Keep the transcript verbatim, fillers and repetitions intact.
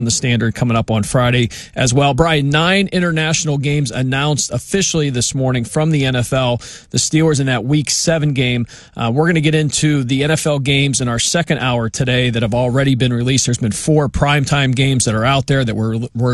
the Standard coming up on Friday as well. Brian, nine international games announced officially this morning from the N F L. The Steelers in that Week seven game. Uh, we're going to get into the N F L games in our second hour today that have already been released. There's been four primetime games that are out there that were, were